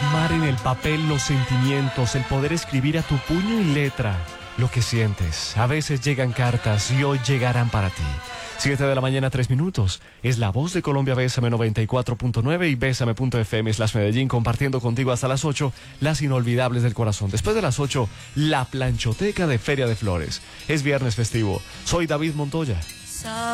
plasmar en el papel los sentimientos, el poder escribir a tu puño y letra lo que sientes. A veces llegan cartas y hoy llegarán para ti. 7 de la mañana, 3 minutos. Es La Voz de Colombia, Bésame 94.9 y Bésame.fm/Medellín, compartiendo contigo hasta las 8 las inolvidables del corazón. Después de las 8, la planchoteca de Feria de Flores. Es viernes festivo. Soy David Montoya.